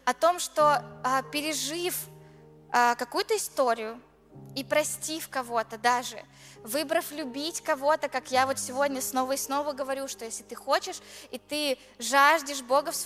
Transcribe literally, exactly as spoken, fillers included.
о том, что а, пережив а, какую-то историю и простив кого-то даже, выбрав любить кого-то, как я вот сегодня снова и снова говорю, что если ты хочешь и ты жаждешь Бога в своей